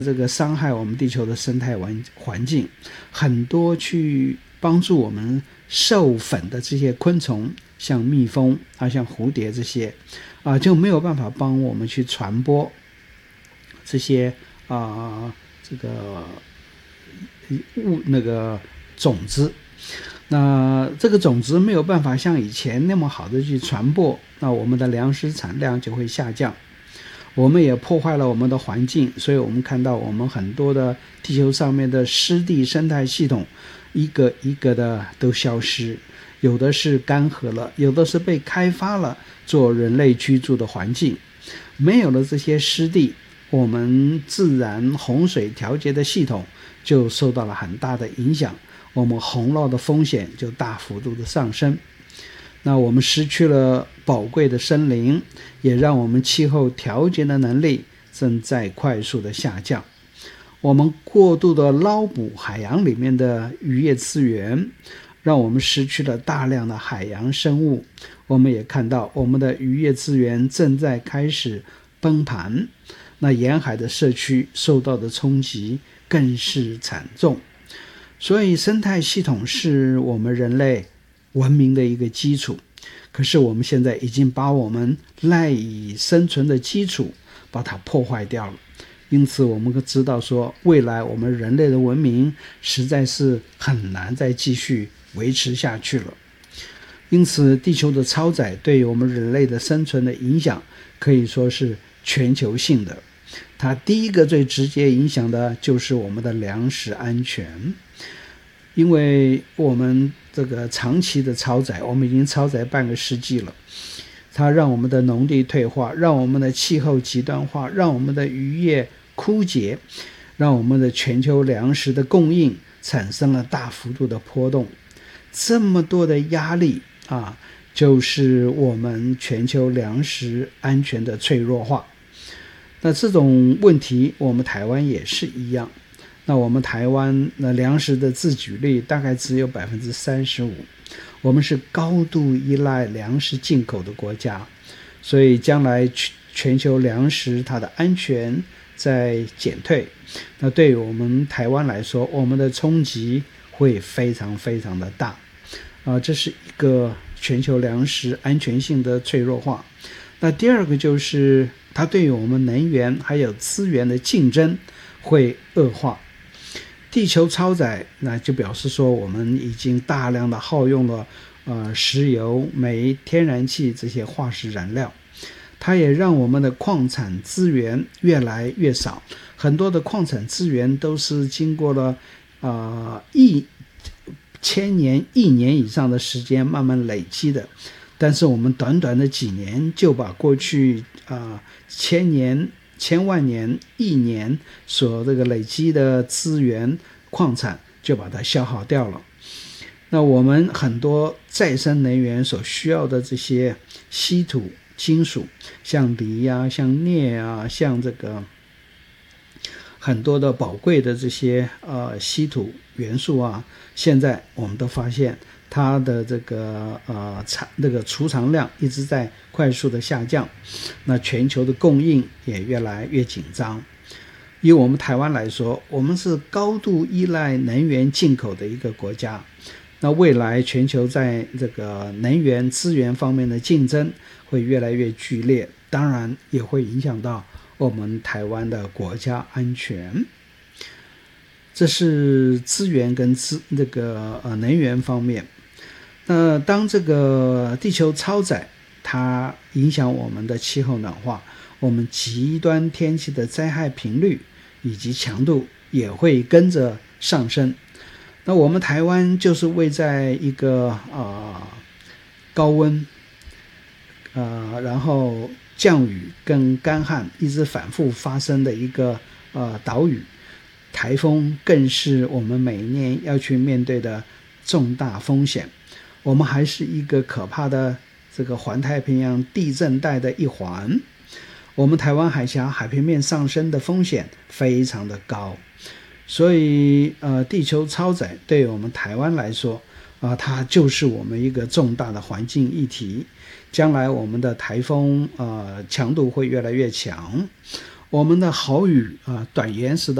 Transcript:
这个伤害我们地球的生态环境，很多去帮助我们授粉的这些昆虫，像蜜蜂像蝴蝶这些就没有办法帮我们去传播这些这个那个种子。那这个种子没有办法像以前那么好的去传播，那我们的粮食产量就会下降。我们也破坏了我们的环境，所以我们看到我们很多的地球上面的湿地生态系统一个一个的都消失，有的是干涸了，有的是被开发了做人类居住的环境。没有了这些湿地，我们自然洪水调节的系统就受到了很大的影响，我们洪涝的风险就大幅度的上升。那我们失去了宝贵的森林，也让我们气候调节的能力正在快速的下降。我们过度的捞捕海洋里面的渔业资源，让我们失去了大量的海洋生物。我们也看到我们的渔业资源正在开始崩盘，那沿海的社区受到的冲击更是惨重。所以生态系统是我们人类文明的一个基础，可是我们现在已经把我们赖以生存的基础把它破坏掉了。因此我们知道说，未来我们人类的文明实在是很难再继续维持下去了。因此地球的超载对于我们人类的生存的影响可以说是全球性的。它第一个最直接影响的就是我们的粮食安全。因为我们这个长期的超载，我们已经超载半个世纪了，它让我们的农地退化，让我们的气候极端化，让我们的渔业枯竭，让我们的全球粮食的供应产生了大幅度的波动。这么多的压力就是我们全球粮食安全的脆弱化。那这种问题我们台湾也是一样。那我们台湾粮食的自给率大概只有 35%， 我们是高度依赖粮食进口的国家，所以将来全球粮食它的安全在减退，那对于我们台湾来说，我们的冲击会非常非常的大这是一个全球粮食安全性的脆弱化。那第二个就是它对于我们能源还有资源的竞争会恶化。地球超载，那就表示说我们已经大量的耗用了石油、煤、天然气这些化石燃料，它也让我们的矿产资源越来越少。很多的矿产资源都是经过了千年、1年以上的时间慢慢累积的，但是我们短短的几年就把过去千年、千万年、1年所这个累积的资源矿产就把它消耗掉了。那我们很多再生能源所需要的这些稀土金属，像锂像镍像这个很多的宝贵的这些稀土元素现在我们都发现它的这个储藏量一直在快速的下降，那全球的供应也越来越紧张。以我们台湾来说，我们是高度依赖能源进口的一个国家，那未来全球在这个能源资源方面的竞争会越来越剧烈，当然也会影响到我们台湾的国家安全。这是资源跟能源方面。那当这个地球超载，它影响我们的气候暖化，我们极端天气的灾害频率以及强度也会跟着上升。那我们台湾就是位在一个高温然后降雨跟干旱一直反复发生的一个岛屿，台风更是我们每年要去面对的重大风险。我们还是一个可怕的这个环太平洋地震带的一环，我们台湾海峡海平面上升的风险非常的高，所以地球超载对我们台湾来说它就是我们一个重大的环境议题。将来我们的台风强度会越来越强， 我们的好语短延时的